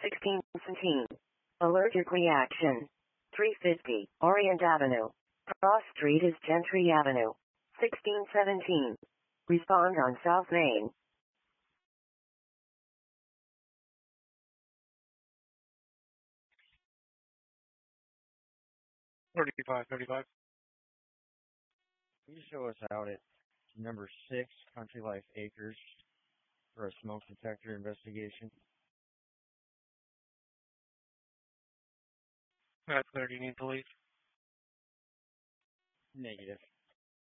1617. Allergic reaction. 350. Orient Avenue. Cross Street is Gentry Avenue. 1617. Respond on South Main. 3535. Can you show us out at number 6, Country Life Acres, for a smoke detector investigation? That's 30. Need to leave. Negative.